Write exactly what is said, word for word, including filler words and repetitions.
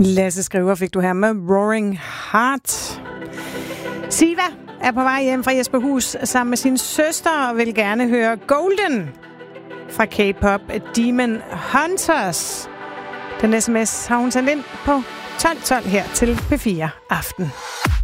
Lasse Skriver fik du her med Roaring Heart. Siva er på vej hjem fra Jesperhus sammen med sin søster og vil gerne høre Golden fra K-pop Demon Hunters. Den sms har hun sendt ind på tolv tolv her til P fire Aften.